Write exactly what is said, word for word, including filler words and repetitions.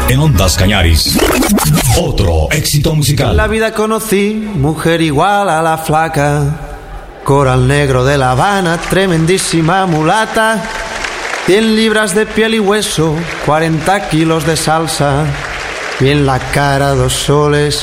En Ondas Cañaris, otro éxito musical. En la vida conocí mujer igual a la flaca, coral negro de La Habana, tremendísima mulata, cien libras de piel y hueso, cuarenta kilos de salsa, y en la cara dos soles